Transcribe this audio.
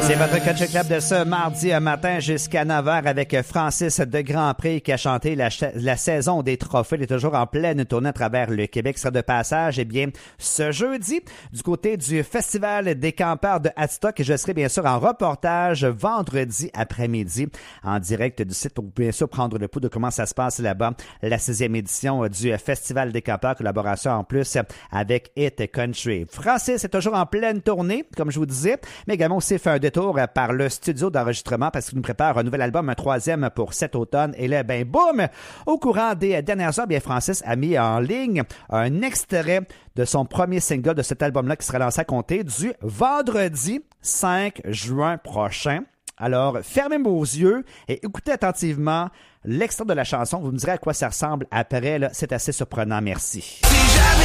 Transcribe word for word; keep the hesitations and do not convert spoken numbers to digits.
C'est votre Country Club de ce mardi matin jusqu'à neuf heures avec Francis de Grandpré qui a chanté la, la saison des trophées. Il est toujours en pleine tournée à travers le Québec. Sera de passage, eh bien, ce jeudi, du côté du Festival des campeurs de Hadstock. Je serai bien sûr en reportage vendredi après-midi en direct du site pour bien sûr prendre le pouls de comment ça se passe là-bas. La sixième édition du Festival des campeurs, collaboration en plus avec Hit Country. Francis est toujours en pleine tournée, comme je vous disais, mais également aussi fait un détour par le studio d'enregistrement parce qu'il nous prépare un nouvel album, un troisième pour cet automne. Et là, ben boum! Au courant des dernières heures, bien Francis a mis en ligne un extrait de son premier single de cet album-là qui sera lancé à compter du vendredi cinq juin prochain. Alors, fermez vos yeux et écoutez attentivement l'extrait de la chanson. Vous me direz à quoi ça ressemble après. Là, c'est assez surprenant. Merci. Si jamais